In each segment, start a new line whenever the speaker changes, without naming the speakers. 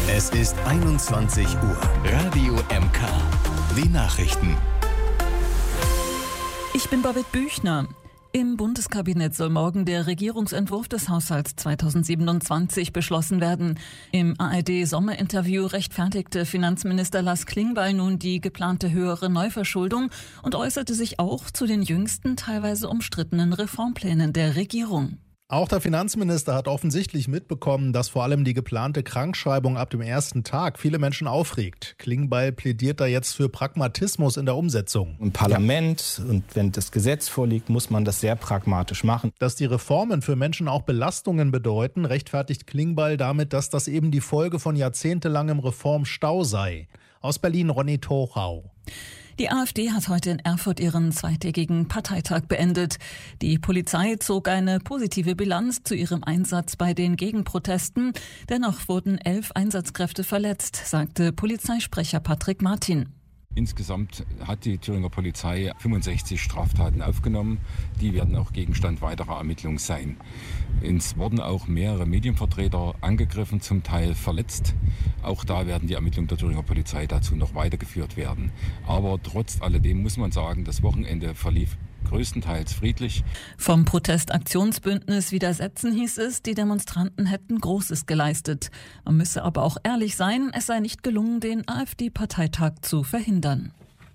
Es ist 21 Uhr. Radio MK. Die Nachrichten.
Ich bin Babette Büchner. Im Bundeskabinett soll morgen der Regierungsentwurf des Haushalts 2027 beschlossen werden. Im ARD-Sommerinterview rechtfertigte Finanzminister Lars Klingbeil nun die geplante höhere Neuverschuldung und äußerte sich auch zu den jüngsten, teilweise umstrittenen Reformplänen der Regierung.
Auch der Finanzminister hat offensichtlich mitbekommen, dass vor allem die geplante Krankschreibung ab dem ersten Tag viele Menschen aufregt. Klingbeil plädiert da jetzt für Pragmatismus in der Umsetzung.
Im Parlament und wenn das Gesetz vorliegt, muss man das sehr pragmatisch machen.
Dass die Reformen für Menschen auch Belastungen bedeuten, rechtfertigt Klingbeil damit, dass das eben die Folge von jahrzehntelangem Reformstau sei. Aus Berlin Ronny Tochau.
Die AfD hat heute in Erfurt ihren zweitägigen Parteitag beendet. Die Polizei zog eine positive Bilanz zu ihrem Einsatz bei den Gegenprotesten. Dennoch wurden 11 Einsatzkräfte verletzt, sagte Polizeisprecher Patrick Martin.
Insgesamt hat die Thüringer Polizei 65 Straftaten aufgenommen. Die werden auch Gegenstand weiterer Ermittlungen sein. Es wurden auch mehrere Medienvertreter angegriffen, zum Teil verletzt. Auch da werden die Ermittlungen der Thüringer Polizei dazu noch weitergeführt werden. Aber trotz alledem muss man sagen, das Wochenende verlief größtenteils friedlich.
Vom Protestaktionsbündnis Widersetzen hieß es, die Demonstranten hätten Großes geleistet. Man müsse aber auch ehrlich sein, es sei nicht gelungen, den AfD-Parteitag zu verhindern.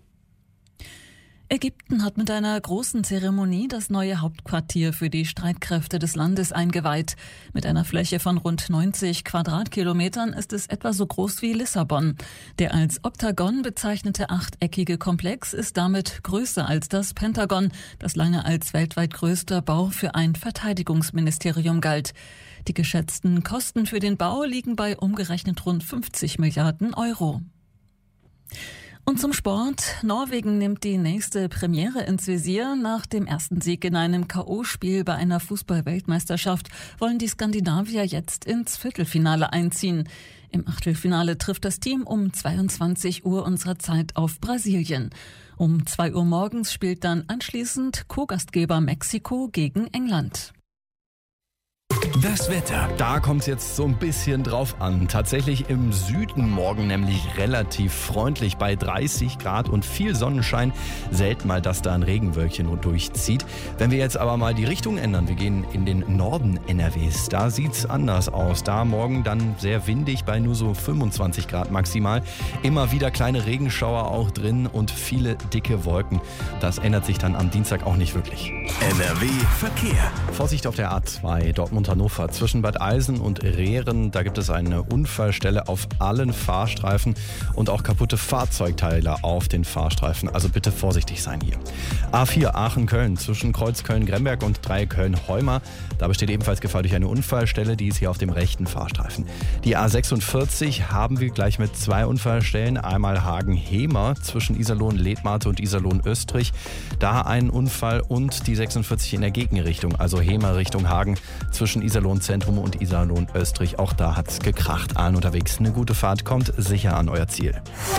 Ägypten hat mit einer großen Zeremonie das neue Hauptquartier für die Streitkräfte des Landes eingeweiht. Mit einer Fläche von rund 90 Quadratkilometern ist es etwa so groß wie Lissabon. Der als Oktagon bezeichnete achteckige Komplex ist damit größer als das Pentagon, das lange als weltweit größter Bau für ein Verteidigungsministerium galt. Die geschätzten Kosten für den Bau liegen bei umgerechnet rund 50 Milliarden Euro. Und zum Sport. Norwegen nimmt die nächste Premiere ins Visier. Nach dem ersten Sieg in einem K.O.-Spiel bei einer Fußball-Weltmeisterschaft wollen die Skandinavier jetzt ins Viertelfinale einziehen. Im Achtelfinale trifft das Team um 22 Uhr unserer Zeit auf Brasilien. Um 2 Uhr morgens spielt dann anschließend Co-Gastgeber Mexiko gegen England.
Das Wetter.
Da kommt es jetzt so ein bisschen drauf an. Tatsächlich im Süden morgen nämlich relativ freundlich bei 30 Grad und viel Sonnenschein. Selten mal, dass da ein Regenwölkchen durchzieht. Wenn wir jetzt aber mal die Richtung ändern, wir gehen in den Norden NRWs, da sieht's anders aus. Da morgen dann sehr windig bei nur so 25 Grad maximal. Immer wieder kleine Regenschauer auch drin und viele dicke Wolken. Das ändert sich dann am Dienstag auch nicht wirklich.
NRW Verkehr.
Vorsicht auf der A2 Dortmund-Hannover zwischen Bad Eilsen und Rehren. Da gibt es eine Unfallstelle auf allen Fahrstreifen und auch kaputte Fahrzeugteile auf den Fahrstreifen. Also bitte vorsichtig sein hier. A4 Aachen-Köln zwischen Kreuz Köln-Gremberg und Dreieck Köln-Heumar. Da besteht ebenfalls Gefahr durch eine Unfallstelle. Die ist hier auf dem rechten Fahrstreifen. Die A46 haben wir gleich mit 2 Unfallstellen. Einmal Hagen-Hemer zwischen Iserlohn-Letmate und Iserlohn-Östrich. Da ein Unfall und die 46 in der Gegenrichtung, also Hemer Richtung Hagen zwischen Iserlohn-Zentrum und Iserlohn-Östrich. Auch da hat's gekracht. Allen unterwegs eine gute Fahrt, kommt sicher an euer Ziel.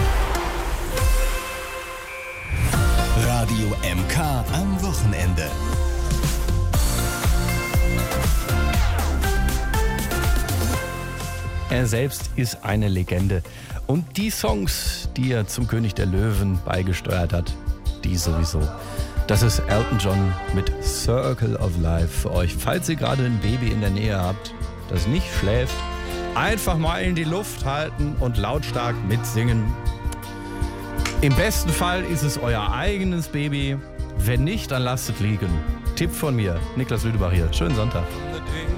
Radio MK am Wochenende.
Er selbst ist eine Legende. Und die Songs, die er zum König der Löwen beigesteuert hat, die sowieso. Das ist Elton John mit Circle of Life für euch. Falls ihr gerade ein Baby in der Nähe habt, das nicht schläft, einfach mal in die Luft halten und lautstark mitsingen. Im besten Fall ist es euer eigenes Baby. Wenn nicht, dann lasst es liegen. Tipp von mir, Niklas Lüdebach hier. Schönen Sonntag.